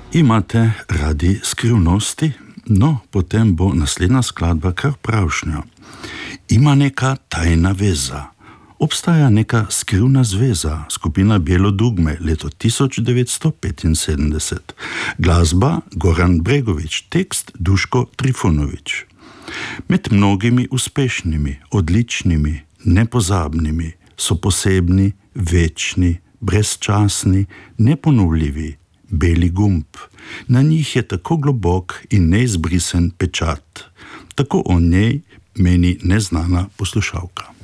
Imate radi skrivnosti? No, potem bo naslednja skladba kar pravšnja. Ima neka tajna veza. Obstaja neka skrivna zveza, skupina Bijelo dugme, leto 1975. Glasba Goran Bregović, tekst Duško Trifunović. Med mnogimi uspešnimi, odličnimi, nepozabnimi so posebni, večni, brezčasni, neponovljivi, beli gumb. Na njih je tako globok in neizbrisen pečat. Tako o njej meni neznana poslušalka.